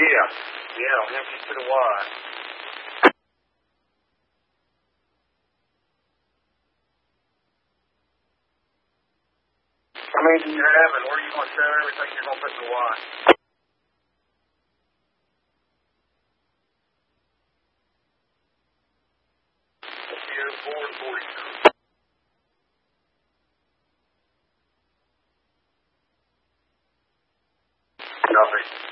Yeah. Yeah, empty to the wide. How many do you have, and where are you going to show everything you're going to put in the wide? CO4 and 42. Nothing.